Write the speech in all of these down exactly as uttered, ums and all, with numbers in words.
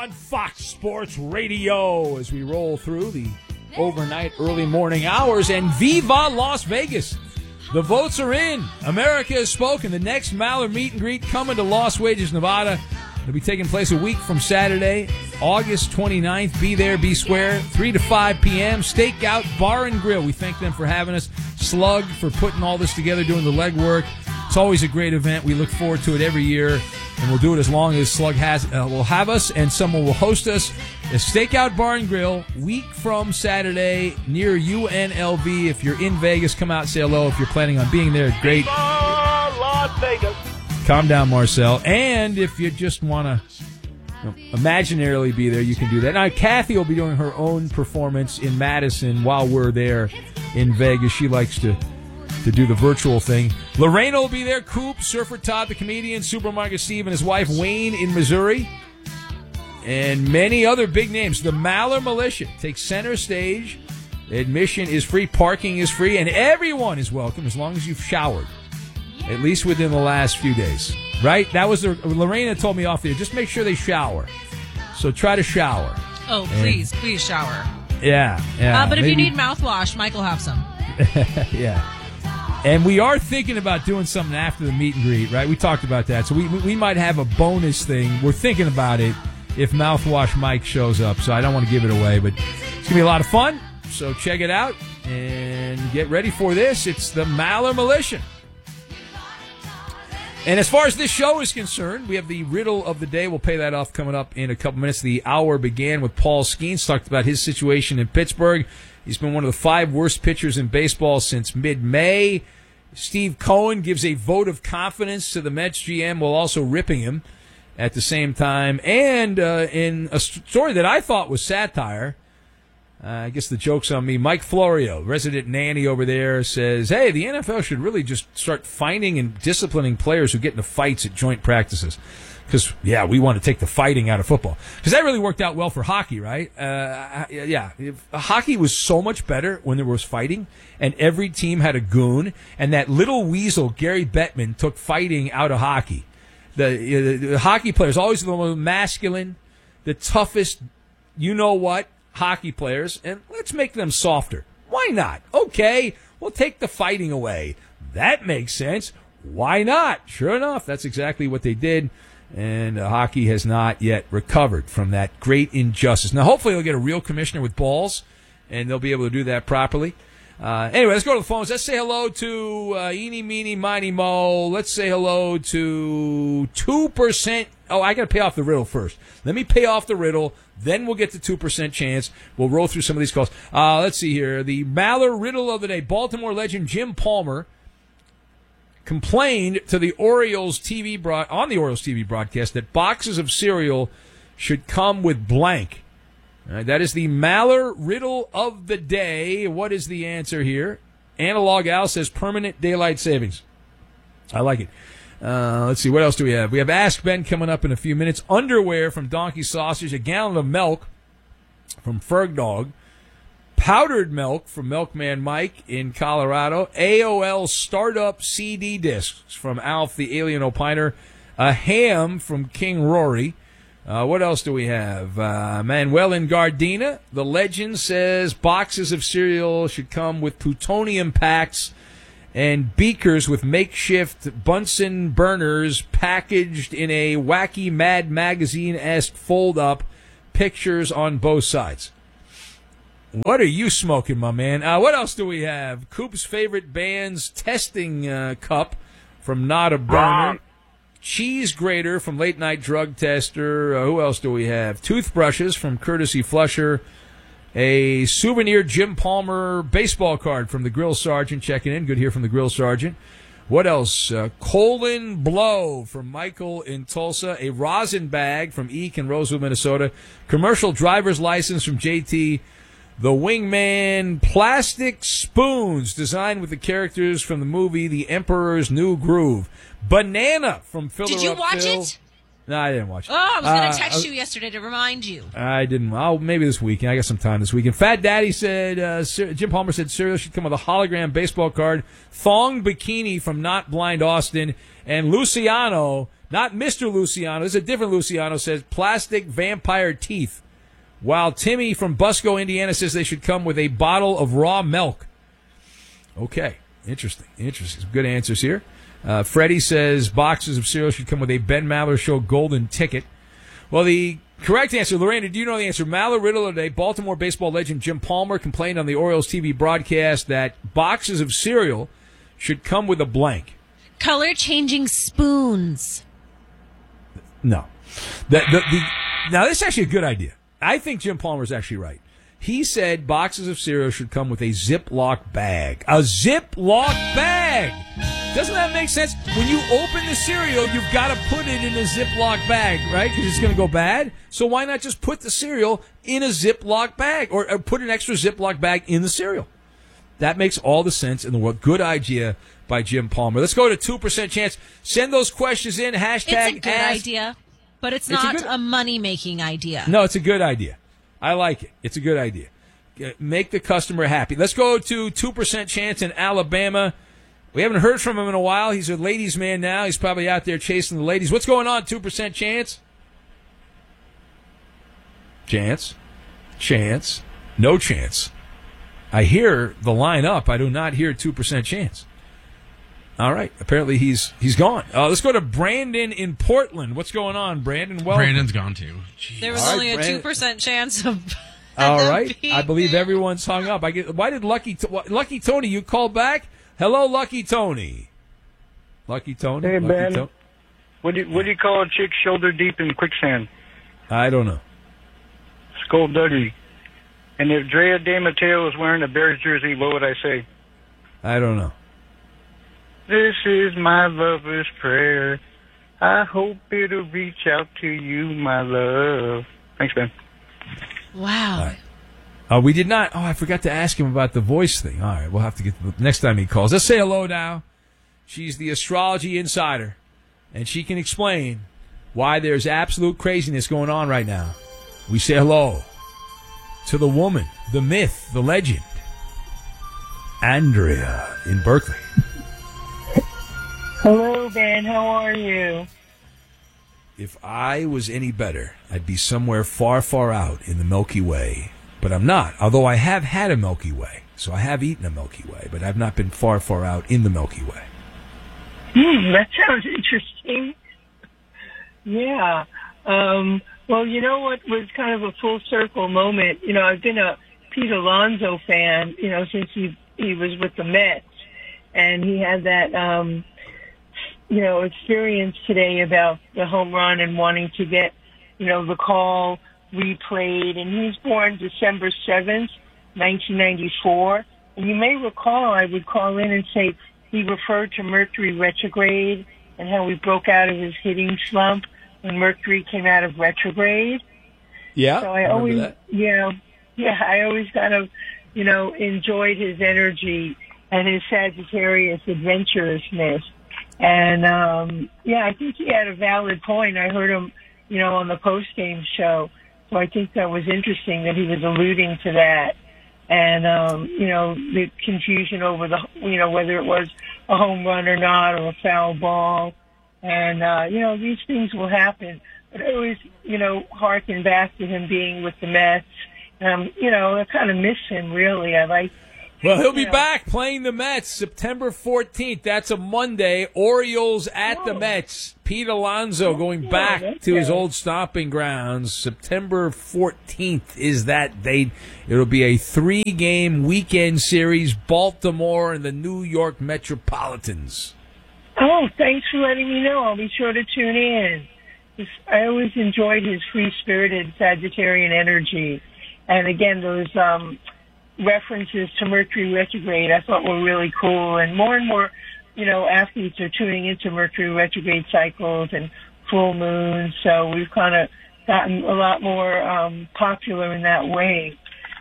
on Fox Sports Radio as we roll through the overnight early morning hours. And Viva Las Vegas. The votes are in. America has spoken. The next Maller meet and greet coming to Las Vegas, Nevada. It'll be taking place a week from Saturday, August twenty-ninth. Be there, be square, three to five p.m. Stakeout Bar and Grill. We thank them for having us. Slug for putting all this together, doing the legwork. It's always a great event. We look forward to it every year, and we'll do it as long as Slug has uh, will have us, and someone will host us. The Stakeout Bar and Grill, week from Saturday, near U N L V. If you're in Vegas, come out, say hello. If you're planning on being there, great. Viva Las Vegas. Calm down, Marcel. And if you just want to you know, imaginarily be there, you can do that. Now, Kathy will be doing her own performance in Madison while we're there in Vegas. She likes to to do the virtual thing. Lorena will be there. Coop, Surfer Todd, the comedian, Supermarket Steve, and his wife Wayne in Missouri. And many other big names. The Maller Militia takes center stage. Admission is free. Parking is free. And everyone is welcome as long as you've showered. At least within the last few days. Right? That was the, Lorena told me off there. Just make sure they shower. So try to shower. Oh, please, and, please shower. Yeah. yeah uh, but if maybe, you need mouthwash, Mike will have some. Yeah. And we are thinking about doing something after the meet and greet, right? We talked about that. So we we might have a bonus thing. We're thinking about it if Mouthwash Mike shows up. So I don't want to give it away, but it's going to be a lot of fun. So check it out and get ready for this. It's the Maller Militia. And as far as this show is concerned, we have the riddle of the day. We'll pay that off coming up in a couple minutes. The hour began with Paul Skeens, talked about his situation in Pittsburgh. He's been one of the five worst pitchers in baseball since mid-May. Steve Cohen gives a vote of confidence to the Mets G M while also ripping him at the same time. And uh, in a story that I thought was satire, uh, I guess the joke's on me, Mike Florio, resident nanny over there, says, hey, the N F L should really just start finding and disciplining players who get into fights at joint practices. Because, yeah, we want to take the fighting out of football. Because that really worked out well for hockey, right? Uh, yeah, if, hockey was so much better when there was fighting, and every team had a goon, and that little weasel, Gary Bettman, took fighting out of hockey. The, uh, the hockey players, always the most masculine, the toughest, you-know-what, hockey players, and let's make them softer. Why not? Okay, we'll take the fighting away. That makes sense. Why not? Sure enough, that's exactly what they did. And uh, hockey has not yet recovered from that great injustice. Now, hopefully they'll get a real commissioner with balls, and they'll be able to do that properly. Uh, anyway, let's go to the phones. Let's say hello to uh, Eeny, Meeny, Miny, Mo. Let's say hello to two percent. Oh, I got to pay off the riddle first. Let me pay off the riddle. Then we'll get the two percent chance. We'll roll through some of these calls. Uh, let's see here. The Maller riddle of the day. Baltimore legend Jim Palmer complained to the Orioles T V broad- on the Orioles T V broadcast that boxes of cereal should come with blank. All right, that is the Maller riddle of the day. What is the answer here? Analog Al says permanent daylight savings. I like it. Uh, let's see, what else do we have? We have Ask Ben coming up in a few minutes. Underwear from Donkey Sausage. A gallon of milk from Ferg Dog. Powdered milk from Milkman Mike in Colorado. A O L Startup C D discs from Alf the Alien Opiner. A ham from King Rory. Uh, what else do we have? Uh, Manuel in Gardena. The legend says boxes of cereal should come with plutonium packs and beakers with makeshift Bunsen burners packaged in a wacky Mad Magazine-esque fold-up. Pictures on both sides. What are you smoking, my man? Uh, what else do we have? Coop's favorite band's testing uh, cup from Not a Burner. Cheese grater from Late Night Drug Tester. Uh, who else do we have? Toothbrushes from Courtesy Flusher. A souvenir Jim Palmer baseball card from the Grill Sergeant checking in. Good to hear from the Grill Sergeant. What else? Uh, colon blow from Michael in Tulsa. A rosin bag from Eek in Roseville, Minnesota. Commercial driver's license from J T. The Wingman plastic spoons designed with the characters from the movie The Emperor's New Groove. Banana from Philadelphia. Did you watch it? No, I didn't watch it. Oh, I was going uh, to text I, you yesterday to remind you. I didn't. Oh, maybe this weekend. I got some time this weekend. Fat Daddy said, uh, Jim Palmer said cereal should come with a hologram baseball card. Thong bikini from Not Blind Austin. And Luciano Not Mister Luciano. This is a different Luciano. Says plastic vampire teeth. While Timmy from Busco, Indiana says they should come with a bottle of raw milk. Okay. Interesting. Interesting. Some good answers here. Uh, Freddie says boxes of cereal should come with a Ben Maller Show golden ticket. Well, the correct answer, Lorena, do you know the answer? Maller Riddle of the day. Baltimore baseball legend Jim Palmer complained on the Orioles T V broadcast that boxes of cereal should come with a blank. Color changing spoons. No. The, the, the, now, this is actually a good idea. I think Jim Palmer's actually right. He said boxes of cereal should come with a Ziploc bag. A Ziploc bag! Doesn't that make sense? When you open the cereal, you've got to put it in a Ziploc bag, right? Because it's going to go bad. So why not just put the cereal in a Ziploc bag or, or put an extra Ziploc bag in the cereal? That makes all the sense in the world. Good idea by Jim Palmer. Let's go to two percent chance. Send those questions in. Hashtag It's a good ask. idea, but it's, It's a not good- a, money-making idea. No, it's a good idea. I like it. It's a good idea. Uh, Make the customer happy. Let's go to two percent chance in Alabama. We haven't heard from him in a while. He's a ladies' man now. He's probably out there chasing the ladies. What's going on, two percent chance? Chance. Chance. No chance. I hear the line up. I do not hear two percent chance. All right. Apparently he's he's gone. Uh, let's go to Brandon in Portland. What's going on, Brandon? Well, Brandon's gone too. Jeez. There was All right, only a Brandon. two percent chance of. All them right. being I believe there. everyone's hung up. I get. Why did Lucky T- Lucky Tony? You called back? Hello, Lucky Tony. Lucky Tony. Hey, Lucky Ben. To- What do you, what do you call a chick shoulder deep in quicksand? I don't know. Skullduggery. And if Drea De Matteo was wearing a Bears jersey, what would I say? I don't know. This is my lover's prayer. I hope it'll reach out to you, my love. Thanks, Ben. Wow. Right. Uh, we did not. Oh, I forgot to ask him about the voice thing. All right, we'll have to get to the next time he calls. Let's say hello now. She's the astrology insider, and she can explain why there's absolute craziness going on right now. We say hello to the woman, the myth, the legend, Andrea in Berkeley. Hello, Ben. How are you? If I was any better, I'd be somewhere far, far out in the Milky Way. But I'm not, although I have had a Milky Way. So I have eaten a Milky Way, but I've not been far, far out in the Milky Way. Hmm, that sounds interesting. Yeah. Um, well, you know what was kind of a full circle moment? You know, I've been a Pete Alonso fan, you know, since he he was with the Mets. And he had that, um, you know, experience today about the home run and wanting to get, you know, the call replayed. And he was born December seventh, nineteen ninety-four. And you may recall I would call in and say he referred to Mercury retrograde and how he broke out of his hitting slump when Mercury came out of retrograde. Yeah, So I always, you know, yeah, I always kind of, you know, enjoyed his energy and his Sagittarius adventurousness. And, um, yeah, I think he had a valid point. I heard him, you know, on the post-game show. So I think that was interesting that he was alluding to that. And, um, you know, the confusion over the, you know, whether it was a home run or not or a foul ball. And, uh, you know, these things will happen. But I always, you know, harken back to him being with the Mets. Um, you know, I kind of miss him, really. I like. Well, he'll be you know, back playing the Mets September fourteenth. That's a Monday. Orioles at the Oh. Mets. Pete Alonso going Oh, back okay. to his old stomping grounds. September fourteenth is that date. It'll be a three-game weekend series, Baltimore and the New York Metropolitans. Oh, thanks for letting me know. I'll be sure to tune in. Just- I always enjoyed his free-spirited Sagittarian energy. And again, those um, references to Mercury retrograde I thought were really cool. And more and more, you know, athletes are tuning into Mercury retrograde cycles and full moons. So we've kind of gotten a lot more um, popular in that way.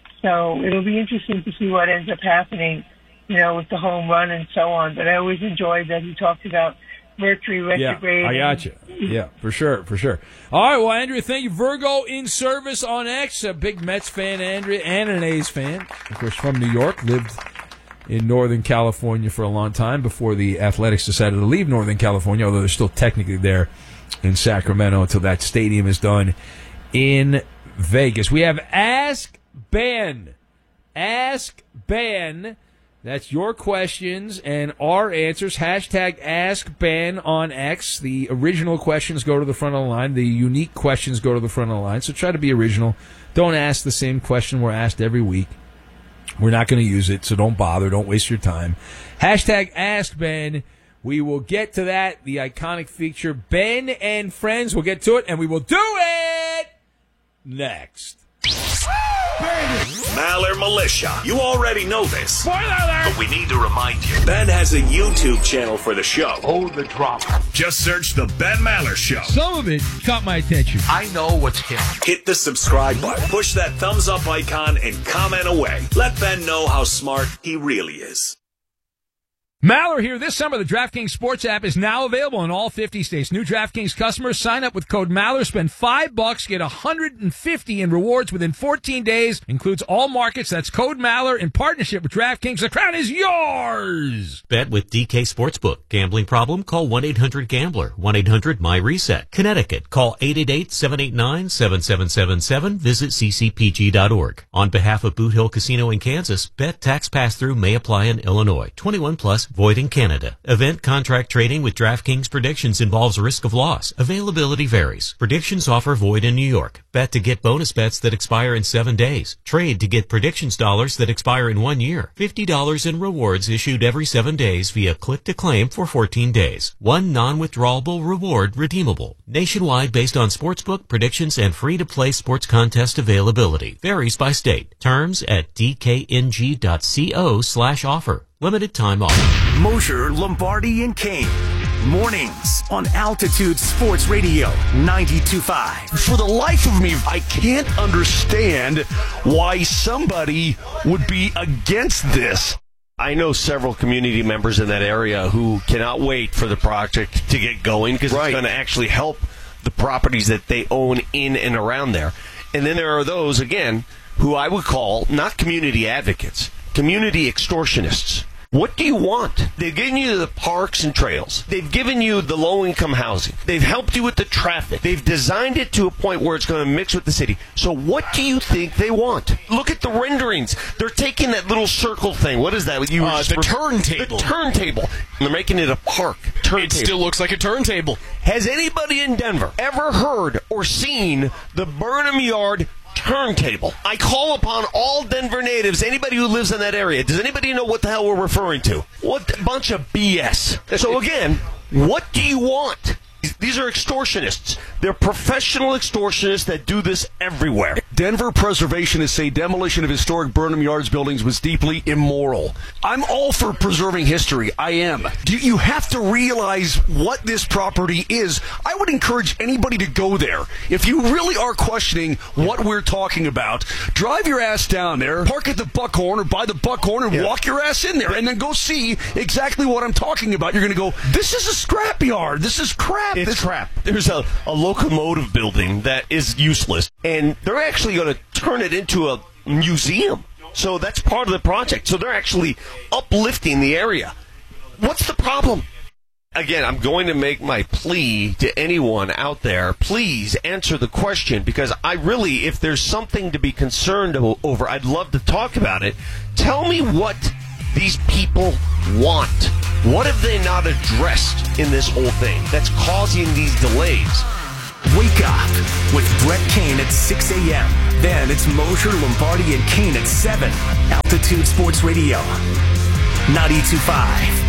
So it'll be interesting to see what ends up happening, you know, with the home run and so on. But I always enjoyed that he talked about Mercury retrograde. Yeah, I and- got you. Yeah, for sure, for sure. All right, well, Andrea, thank you. Virgo in service on X, a big Mets fan, Andrea, and an A's fan. Of course, from New York, lived in Northern California for a long time before the Athletics decided to leave Northern California, although they're still technically there in Sacramento until that stadium is done in Vegas. We have Ask Ben. Ask Ben. That's your questions and our answers. Hashtag Ask Ben on X. The original questions go to the front of the line. The unique questions go to the front of the line. So try to be original. Don't ask the same question we're asked every week. We're not going to use it, so don't bother. Don't waste your time. Hashtag Ask Ben. We will get to that, the iconic feature. Ben and Friends. We'll get to it, and we will do it next. Maller Militia. You already know this. Spoiler alert! But we need to remind you. Ben has a YouTube channel for the show. Hold the drop. Just search The Ben Maller Show. Some of it caught my attention. I know what's killing. Hit the subscribe button, push that thumbs up icon, and comment away. Let Ben know how smart he really is. Maller here. This summer, the DraftKings Sports app is now available in all fifty states. New DraftKings customers sign up with code Maller, spend five bucks, get one hundred fifty in rewards within fourteen days. Includes all markets. That's code Maller in partnership with DraftKings. The crown is yours. Bet with D K Sportsbook. Gambling problem? Call one eight hundred gambler. one eight hundred my reset. Connecticut. Call eight eight eight, seven eight nine, seven seven seven seven. Visit c c p g dot org. On behalf of Boot Hill Casino in Kansas, bet tax pass-through may apply in Illinois. twenty-one plus. Void in Canada. Event contract trading with DraftKings predictions involves risk of loss. Availability varies. Predictions offer void in New York. Bet to get bonus bets that expire in seven days. Trade to get predictions dollars that expire in one year. fifty dollars in rewards issued every seven days via click to claim for fourteen days. One non-withdrawable reward redeemable. Nationwide based on sportsbook predictions and free-to-play sports contest availability. Varies by state. Terms at d k n g dot co slash offer. Limited time offer. Mosher, Lombardi, and Kane. Mornings on Altitude Sports Radio ninety-two point five. For the life of me, I can't understand why somebody would be against this. I know several community members in that area who cannot wait for the project to get going because right. It's going to actually help the properties that they own in and around there. And then there are those, again, who I would call not community advocates, community extortionists. What do you want? They've given you the parks and trails. They've given you the low-income housing. They've helped you with the traffic. They've designed it to a point where it's going to mix with the city. So what do you think they want? Look at the renderings. They're taking that little circle thing. What is that? You uh, the re- turntable. The turntable. And they're making it a park. Turntable. It still looks like a turntable. Has anybody in Denver ever heard or seen the Burnham Yard turntable? I call upon all Denver natives, anybody who lives in that area. Does anybody know what the hell we're referring to? What a bunch of B S. So again, what do you want? These are extortionists. They're professional extortionists that do this everywhere. Denver preservationists say demolition of historic Burnham Yards buildings was deeply immoral. I'm all for preserving history. I am. You, you have to realize what this property is. I would encourage anybody to go there. If you really are questioning what we're talking about, drive your ass down there, park at the Buckhorn or by the Buckhorn and yeah. walk your ass in there and then go see exactly what I'm talking about. You're going to go, this is a scrapyard. This is crap. It's this crap. There's a, a locomotive building that is useless, and they're actually going to turn it into a museum. So that's part of the project. So they're actually uplifting the area. What's the problem? Again, I'm going to make my plea to anyone out there. Please answer the question, because I really, if there's something to be concerned over, I'd love to talk about it. Tell me what these people want. What have they not addressed in this whole thing that's causing these delays? Wake up with Brett Kane at six a.m. Then it's Mosher, Lombardi, and Kane at seven. Altitude Sports Radio ninety-two point five.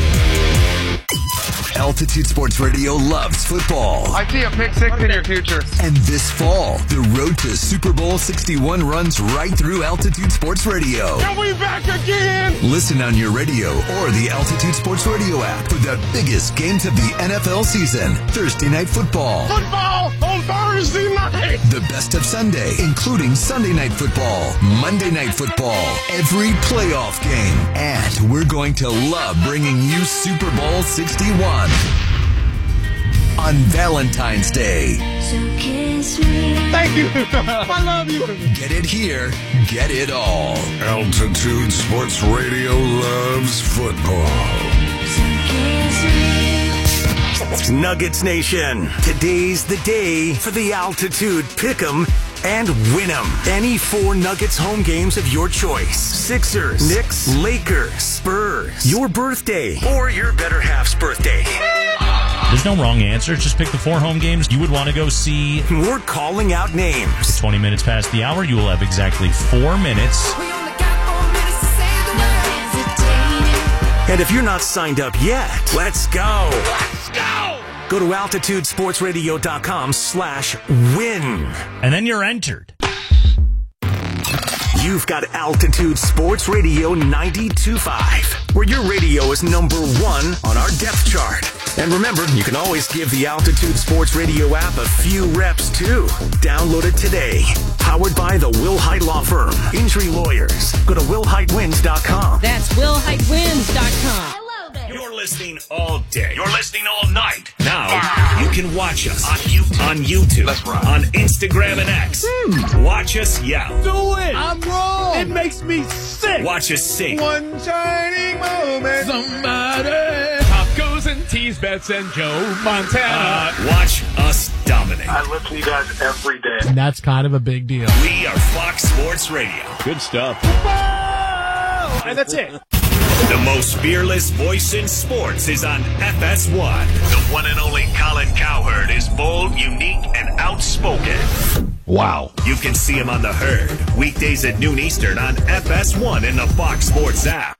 Altitude Sports Radio loves football. I see a pick six in your future. And this fall, the road to Super Bowl sixty-one runs right through Altitude Sports Radio. Are we back again? Listen on your radio or the Altitude Sports Radio app for the biggest games of the N F L season. Thursday Night Football. Football on Thursday night. The best of Sunday, including Sunday Night Football, Monday Night Football, every playoff game. And we're going to love bringing you Super Bowl sixty-one. On Valentine's Day. So kiss me. Thank you. I love you. Get it here. Get it all. Altitude Sports Radio loves football. So kiss me. Nuggets Nation, today's the day for the Altitude Pick'em and win 'em. Any four Nuggets home games of your choice. Sixers, Knicks, Lakers, Spurs. Your birthday or your better half's birthday. There's no wrong answer. Just pick the four home games you would want to go see. We're calling out names. twenty minutes past the hour, you will have exactly four minutes. And if you're not signed up yet, let's go. Let's go. Go to altitude sports radio dot com slash win. And then you're entered. You've got Altitude Sports Radio ninety-two point five, where your radio is number one on our depth chart. And remember, you can always give the Altitude Sports Radio app a few reps, too. Download it today. Powered by the Will Height Law Firm. Injury lawyers. Go to will height wins dot com. That's will height wins dot com. You're listening all day. You're listening all night. Now, you can watch us on YouTube, on, YouTube, That's right. on Instagram and X. Hmm. Watch us yell. Do it. I'm wrong. It makes me sick. Watch us sing. One shining moment. Somebody. Tacos and teas, Bets and Joe Montana. Uh, watch us dominate. I listen to you guys every day. And that's kind of a big deal. We are Fox Sports Radio. Good stuff. Whoa! And that's it. The most fearless voice in sports is on F S one. The one and only Colin Cowherd is bold, unique, and outspoken. Wow. You can see him on The Herd, weekdays at noon Eastern on F S one in the Fox Sports app.